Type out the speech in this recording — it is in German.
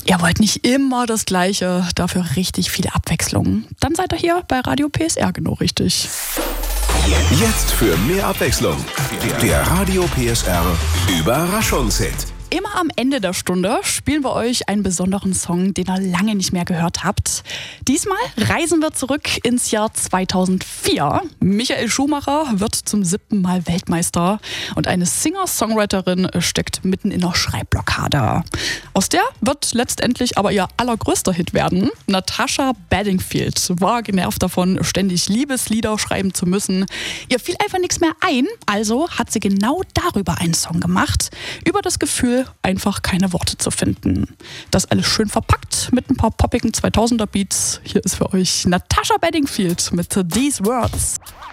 Ihr wollt nicht immer das Gleiche, dafür richtig viele Abwechslung. Dann seid ihr hier bei Radio PSR genau richtig. Jetzt für mehr Abwechslung. Der Radio PSR Überraschungshit. Immer am Ende der Stunde spielen wir euch einen besonderen Song, den ihr lange nicht mehr gehört habt. Diesmal reisen wir zurück ins Jahr 2004. Michael Schumacher wird zum 7. Mal Weltmeister und eine Singer-Songwriterin steckt mitten in einer Schreibblockade. Aus der wird letztendlich aber ihr allergrößter Hit werden. Natasha Bedingfield war genervt davon, ständig Liebeslieder schreiben zu müssen. Ihr fiel einfach nichts mehr ein, also hat sie genau darüber einen Song gemacht, über das Gefühl, einfach keine Worte zu finden. Das alles schön verpackt mit ein paar poppigen 2000er Beats. Hier ist für euch Natasha Bedingfield mit These Words.